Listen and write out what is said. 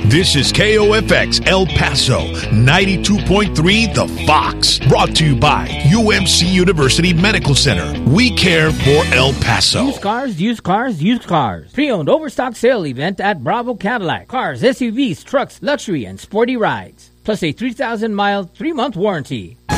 This is KOFX El Paso, 92.3 The Fox. Brought to you by UMC University Medical Center. We care for El Paso. Used cars, used cars, used cars. Pre-owned overstock sale event at Bravo Cadillac. Cars, SUVs, trucks, luxury, and sporty rides. Plus a 3,000-mile, 3-month warranty.